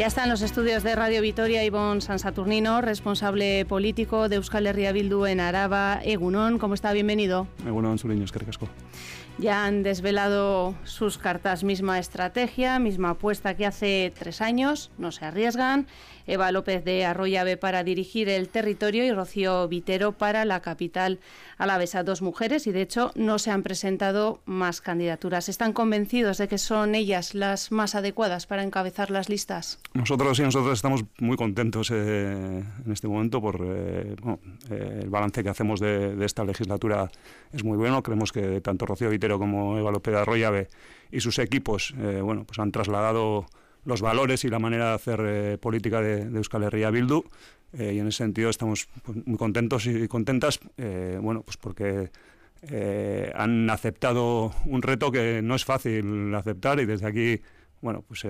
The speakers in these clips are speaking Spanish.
Ya está en los estudios de Radio Vitoria Ibon Sansaturnino, responsable político de Euskal Herria Bildu en Araba. Egunon, ¿cómo está? Bienvenido. Egunon, Zuriño, eskerrik asko. Ya han desvelado sus cartas, misma estrategia, misma apuesta que hace 3 años, no se arriesgan. Eva López de Arroyabe para dirigir el territorio y Rocío Vitero para la capital alavesa. 2 mujeres y de hecho no se han presentado más candidaturas. ¿Están convencidos de que son ellas las más adecuadas para encabezar las listas? Nosotros estamos muy contentos en este momento por el balance que hacemos de esta legislatura es muy bueno. Creemos que tanto Rocío Vitero como Eva López de Arroyabe y sus equipos pues han trasladado los valores y la manera de hacer política de Euskal Herria Bildu, y en ese sentido estamos muy contentos y contentas, pues porque han aceptado un reto que no es fácil aceptar, y desde aquí pues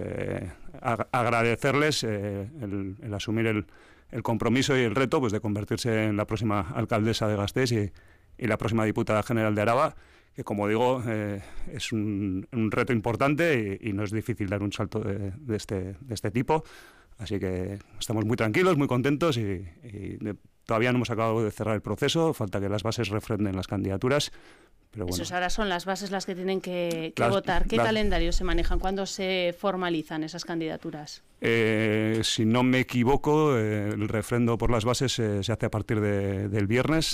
agradecerles el asumir el compromiso y el reto pues de convertirse en la próxima alcaldesa de Gasteiz y la próxima diputada general de Araba, que como digo es un reto importante y no es difícil dar un salto de este tipo, así que estamos muy tranquilos, muy contentos y todavía no hemos acabado de cerrar el proceso, falta que las bases refrenden las candidaturas. Pero bueno. Esos ahora son las bases las que tienen que votar. ¿Qué calendario se manejan? ¿Cuándo se formalizan esas candidaturas? Si no me equivoco, el refrendo por las bases se hace a partir del viernes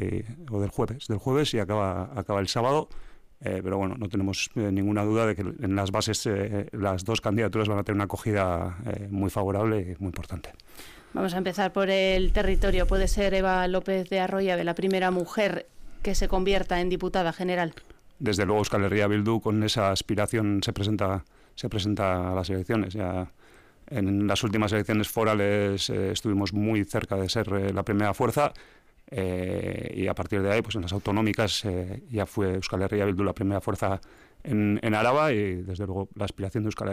o del jueves y acaba el sábado. Pero bueno, no tenemos ninguna duda de que en las bases las 2 candidaturas van a tener una acogida muy favorable y muy importante. Vamos a empezar por el territorio. ¿Puede ser Eva López de Arroyabe la primera mujer que se convierta en diputada general? Desde luego Euskal Herria Bildu con esa aspiración se presenta a las elecciones. Ya en las últimas elecciones forales estuvimos muy cerca de ser la primera fuerza, y a partir de ahí pues en las autonómicas ya fue Euskal Herria Bildu la primera fuerza en Araba, y desde luego la aspiración de Euskal